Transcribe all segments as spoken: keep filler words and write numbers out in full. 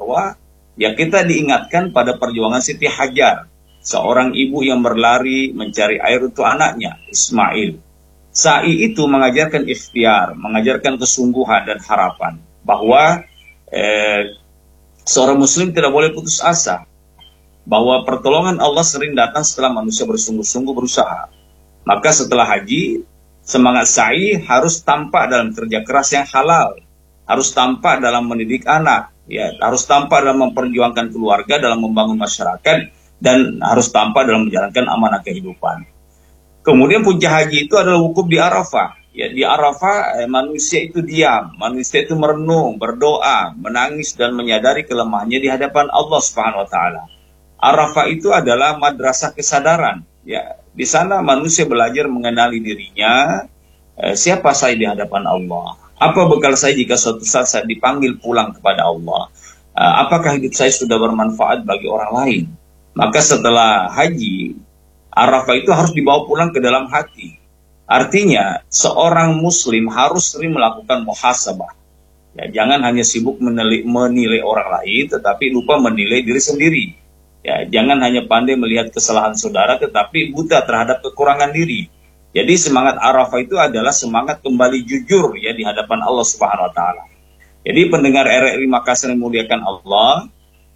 bahwa ya kita diingatkan pada perjuangan Siti Hajar, seorang ibu yang berlari mencari air untuk anaknya Ismail. Sa'i itu mengajarkan ikhtiar, mengajarkan kesungguhan dan harapan bahwa eh, seorang muslim tidak boleh putus asa, bahwa pertolongan Allah sering datang setelah manusia bersungguh-sungguh berusaha. Maka setelah haji, semangat sa'i harus tampak dalam kerja keras yang halal, harus tampak dalam mendidik anak, ya, harus tampak dalam memperjuangkan keluarga, dalam membangun masyarakat, dan harus tampak dalam menjalankan amanah kehidupan. Kemudian puncak haji itu adalah wukuf di Arafah. Ya, di Arafah eh, manusia itu diam, manusia itu merenung, berdoa, menangis dan menyadari kelemahannya di hadapan Allah Subhanahu wa taala. Arafah itu adalah madrasah kesadaran. Ya, di sana manusia belajar mengenali dirinya, eh, siapa saya di hadapan Allah. Apa bekal saya jika suatu saat saya dipanggil pulang kepada Allah? Uh, apakah hidup saya sudah bermanfaat bagi orang lain? Maka setelah haji, Arafah itu harus dibawa pulang ke dalam hati. Artinya, seorang muslim harus sering melakukan muhasabah. Ya, jangan hanya sibuk menilai, menilai orang lain, tetapi lupa menilai diri sendiri. Ya, jangan hanya pandai melihat kesalahan saudara, tetapi buta terhadap kekurangan diri. Jadi semangat Arafah itu adalah semangat kembali jujur ya di hadapan Allah Subhanahu wa taala. Jadi pendengar R R I Makassar yang muliakan Allah,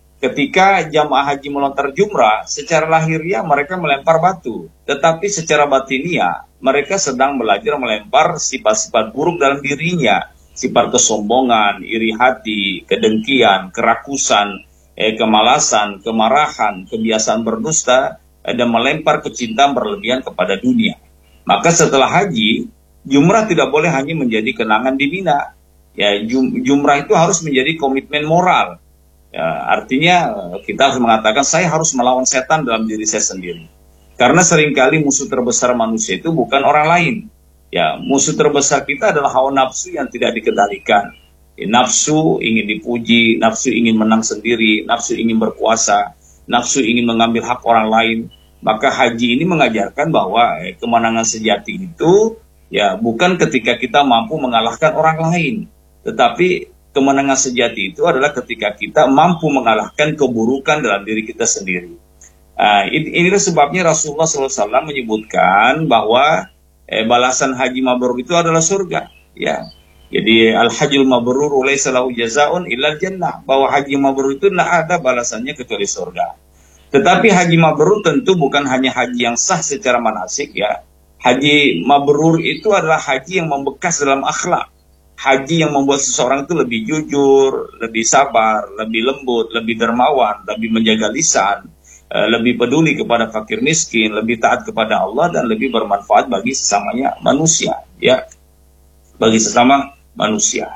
ketika jamaah haji melontar jumrah, secara lahiriah mereka melempar batu, tetapi secara batiniah mereka sedang belajar melempar sifat-sifat buruk dalam dirinya, sifat kesombongan, iri hati, kedengkian, kerakusan, eh, kemalasan, kemarahan, kebiasaan berdusta, eh, dan melempar kecintaan berlebihan kepada dunia. Maka setelah haji, jumrah tidak boleh hanya menjadi kenangan di Mina. Ya, jum, jumrah itu harus menjadi komitmen moral. Ya, artinya kita harus mengatakan saya harus melawan setan dalam diri saya sendiri. Karena seringkali musuh terbesar manusia itu bukan orang lain. Ya, musuh terbesar kita adalah hawa nafsu yang tidak dikendalikan. Ya, nafsu ingin dipuji, nafsu ingin menang sendiri, nafsu ingin berkuasa, nafsu ingin mengambil hak orang lain. Maka haji ini mengajarkan bahwa eh, kemenangan sejati itu ya bukan ketika kita mampu mengalahkan orang lain, tetapi kemenangan sejati itu adalah ketika kita mampu mengalahkan keburukan dalam diri kita sendiri. Uh, inilah sebabnya Rasulullah shallallahu alaihi wasallam menyebutkan bahwa eh, balasan haji mabrur itu adalah surga. Ya, jadi al hajjul mabrur laisa lahu jazaa'un illal jannah, bahwa haji mabrur itu tidak ada balasannya kecuali surga. Tetapi haji mabrur tentu bukan hanya haji yang sah secara manasik ya. Haji mabrur itu adalah haji yang membekas dalam akhlak. Haji yang membuat seseorang itu lebih jujur, lebih sabar, lebih lembut, lebih dermawan, lebih menjaga lisan, lebih peduli kepada fakir miskin, lebih taat kepada Allah, dan lebih bermanfaat bagi sesamanya manusia ya. Bagi sesama manusia.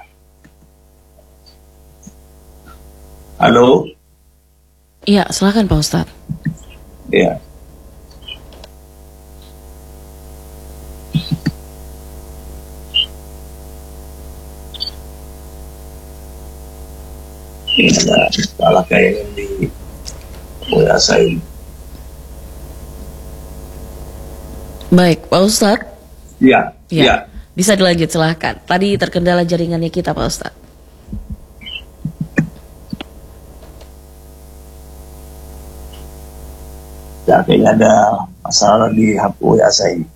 Halo? Iya, silakan Pak Ustadz. Iya. Ini ada salah kayak yang di W A saya. Baik, Pak Ustadz. Iya, iya. Ya. Bisa dilanjut, silahkan. Tadi terkendala jaringannya kita, Pak Ustadz. Ya, kayaknya ada masalah di H P W A saya.